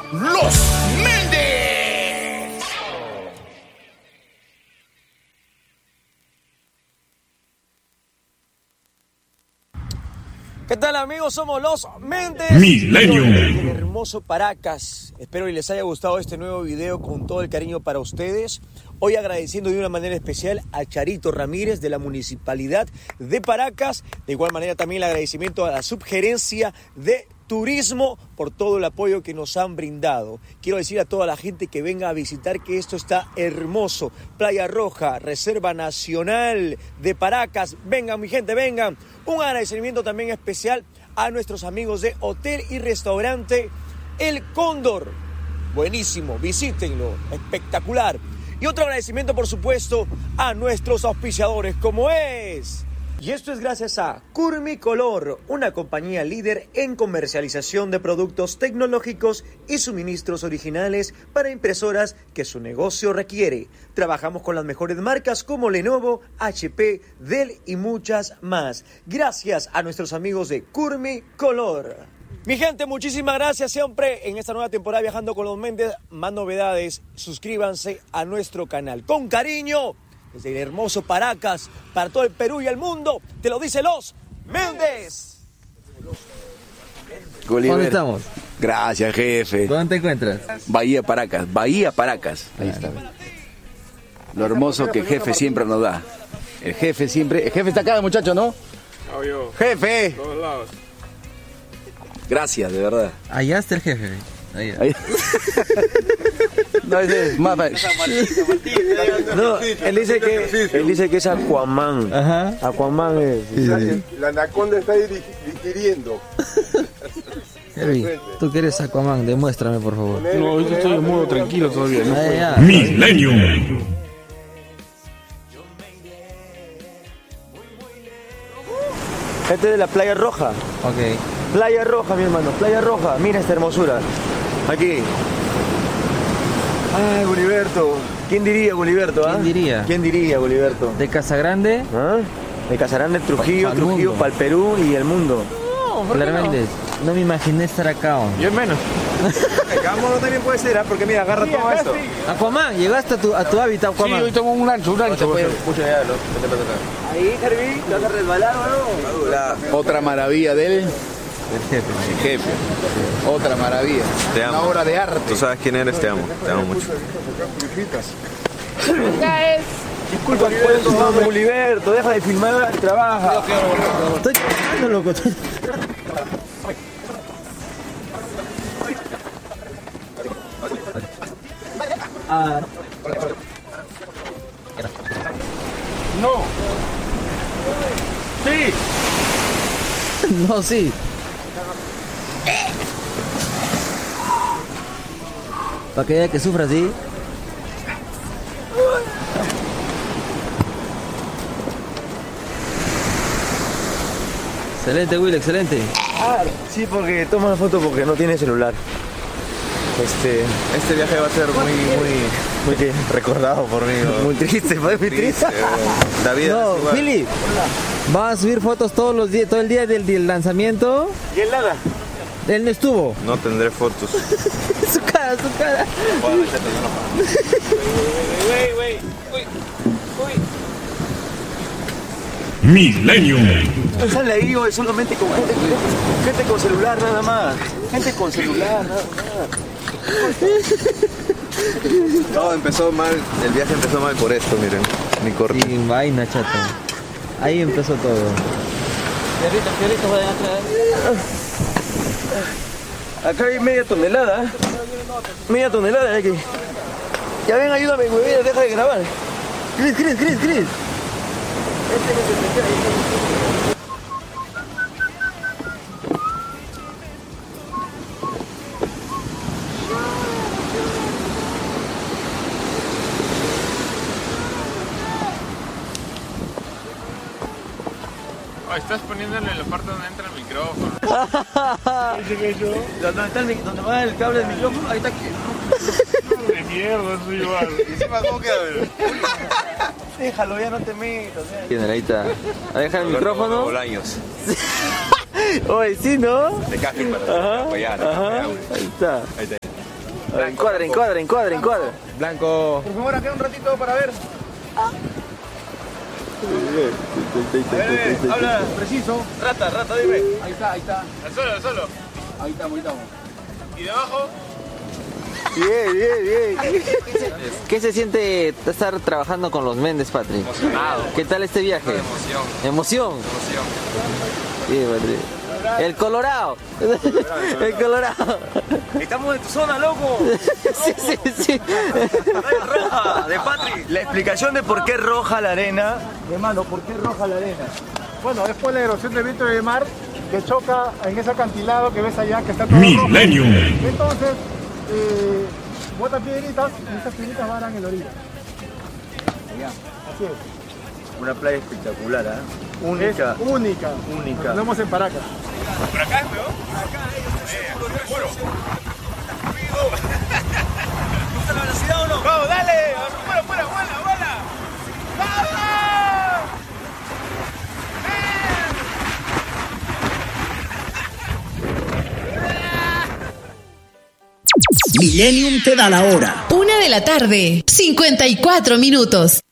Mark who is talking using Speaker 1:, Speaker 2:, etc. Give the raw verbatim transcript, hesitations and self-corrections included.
Speaker 1: Los Méndez.
Speaker 2: ¿Qué tal, amigos? Somos Los Méndez.
Speaker 1: Milenio.
Speaker 2: El hermoso Paracas. Espero que les haya gustado este nuevo video con todo el cariño para ustedes. Hoy agradeciendo de una manera especial a Charito Ramírez de la Municipalidad de Paracas. De igual manera también el agradecimiento a la Subgerencia de Turismo por todo el apoyo que nos han brindado. Quiero decir a toda la gente que venga a visitar que esto está hermoso. Playa Roja, Reserva Nacional de Paracas. Vengan, mi gente, vengan. Un agradecimiento también especial a nuestros amigos de Hotel y Restaurante El Cóndor. Buenísimo, visítenlo, espectacular. Y otro agradecimiento, por supuesto, a nuestros auspiciadores, como es... Y esto es gracias a Curmicolor, una compañía líder en comercialización de productos tecnológicos y suministros originales para impresoras que su negocio requiere. Trabajamos con las mejores marcas como Lenovo, H P, Dell y muchas más. Gracias a nuestros amigos de Curmicolor. Mi gente, muchísimas gracias siempre en esta nueva temporada Viajando con los Méndez. Más novedades, suscríbanse a nuestro canal. Con cariño, desde el hermoso Paracas, para todo el Perú y el mundo, te lo dice Los Méndez.
Speaker 3: Gulliver.
Speaker 4: ¿Dónde estamos?
Speaker 3: Gracias, jefe.
Speaker 4: ¿Dónde te encuentras?
Speaker 3: Bahía Paracas, Bahía Paracas. Ahí está. Lo hermoso que el jefe siempre nos da. El jefe siempre... El jefe está acá, muchacho, ¿no?
Speaker 5: Obvio.
Speaker 3: ¡Jefe!
Speaker 5: Todos lados.
Speaker 3: Gracias, de verdad.
Speaker 4: Allá está el jefe. Allá.
Speaker 3: Ahí. No, ese es más...
Speaker 2: No, él dice que, él dice que es Aquaman.
Speaker 4: Ajá.
Speaker 2: Aquaman es...
Speaker 4: Sí, sí.
Speaker 5: La anaconda está diri- digiriendo.
Speaker 4: Herbie, tú que eres Aquaman, demuéstrame por favor.
Speaker 5: No, yo estoy en modo tranquilo todavía. ¿no?
Speaker 4: Ah, ya.
Speaker 1: Milenio.
Speaker 2: Este es de la Playa Roja.
Speaker 4: Ok.
Speaker 2: Playa Roja, mi hermano, Playa Roja. Mira esta hermosura. Aquí. Ay, Guliberto. ¿Quién diría, Guliberto?
Speaker 4: ¿Quién
Speaker 2: ah?
Speaker 4: diría?
Speaker 2: ¿Quién diría, Guliberto?
Speaker 4: De Casagrande,
Speaker 2: ¿Ah? De Casarán, Trujillo,
Speaker 4: Pa'l
Speaker 2: Trujillo,
Speaker 4: mundo.
Speaker 2: para el Perú y el mundo.
Speaker 4: Pilar Méndez. No me imaginé estar acá. ¿O?
Speaker 5: Yo menos.
Speaker 2: Cámono también puede ser, ¿ah? Porque mira, agarra todo esto.
Speaker 4: Aquaman, llegaste a tu, a tu hábitat,
Speaker 5: Sí,
Speaker 4: Aquaman.
Speaker 5: hoy tengo un lancho, un lancho.
Speaker 2: Ahí, Herbie, ¿te vas a resbalar o no?
Speaker 3: Otra maravilla de él.
Speaker 4: El jefe.
Speaker 3: El jefe. Otra maravilla.
Speaker 6: Te amo.
Speaker 3: Una obra de arte.
Speaker 6: Tú sabes quién eres, te amo, te amo mucho.
Speaker 2: Disculpa, puedes tomar, Guliberto, deja de filmar, trabaja.
Speaker 4: Estoy trabajando, loco. Estoy... Ah,
Speaker 5: No. Sí.
Speaker 4: no, sí. Para que ella que sufra así. Excelente, Will, excelente.
Speaker 2: Ah, sí, porque toma la foto porque no tiene celular. Este,
Speaker 6: Este viaje va a ser muy, muy,
Speaker 2: muy, que-
Speaker 6: recordado por mí. ¿no?
Speaker 2: muy triste, fue muy triste.
Speaker 6: La vida
Speaker 4: No,
Speaker 6: es igual.
Speaker 4: Billy, ¿vas a subir fotos todos los días, todo el día del, del lanzamiento?
Speaker 2: ¿Y el nada?
Speaker 4: Él no estuvo.
Speaker 6: No tendré fotos.
Speaker 4: Su cara, su cara.
Speaker 1: Milenio.
Speaker 2: Sale ahí, güey, solamente con gente, gente con celular nada más. Gente con celular nada más.
Speaker 6: Todo empezó mal, el viaje empezó mal por esto, miren. Mi corte.
Speaker 4: Sin vaina, chato. Ahí empezó todo. Fierritos, fierritos vayan a traer.
Speaker 2: Acá hay media tonelada. ¿eh? Media tonelada de aquí. Ya ven, ayúdame, güey, deja de grabar.
Speaker 4: Chris, Chris, Chris, Chris.
Speaker 5: Oh, estás poniéndole la parte donde entra el micrófono.
Speaker 2: ¿Dónde está el, mic- dónde va el cable del micrófono? Ahí está aquí.
Speaker 5: De mierda, soy igual.
Speaker 6: Encima, ¿cómo queda?
Speaker 2: Déjalo, ya no te metas. ya.
Speaker 4: Tiene, ahí está. Deja el micrófono.
Speaker 6: Bolaños.
Speaker 2: Oye, sí, ¿no?
Speaker 6: De caje para
Speaker 2: Ajá,
Speaker 6: apoyar.
Speaker 2: ajá. Ahí está.
Speaker 6: Ahí está.
Speaker 3: Encuadra, encuadra, encuadra, encuadra.
Speaker 4: Blanco.
Speaker 2: Por favor, acá un ratito para ver. A ver, habla preciso. Rata, rata, dime.
Speaker 5: Ahí está, ahí está. Al suelo, al suelo. Ahí estamos, ahí estamos. ¿Y debajo?
Speaker 4: Bien, bien, bien. ¿Qué se siente estar trabajando con los Méndez, Patri?
Speaker 7: Emocionado.
Speaker 4: ¿Qué tal este viaje?
Speaker 7: Emoción.
Speaker 4: ¿Emoción?
Speaker 7: Emoción.
Speaker 4: Sí, Patri. El Colorado. El Colorado.
Speaker 2: Estamos en tu zona, loco.
Speaker 4: Sí, sí, sí.
Speaker 2: Roja, de Patri. La explicación de por qué roja la arena. Hermano, ¿por qué roja la arena?
Speaker 8: Bueno, es por la erosión del viento de mar que choca en ese acantilado que ves allá, que está todo rojo.
Speaker 1: Millennium.
Speaker 8: Entonces, eh, botan piedritas y esas piedritas van en el orilla. Así es.
Speaker 2: Una playa espectacular, ¿eh? Única.
Speaker 8: Es única.
Speaker 2: Única.
Speaker 8: Nos vemos en Paracas.
Speaker 5: ¿Por acá, weón? Acá, eh, seguro.
Speaker 2: ¿Gusta la velocidad o no?
Speaker 5: Vamos, dale. Fuera, fuera, vuela, vuela. ¡Vamos!
Speaker 9: Millennium te da la hora.
Speaker 10: Una de la tarde, cincuenta y cuatro minutos.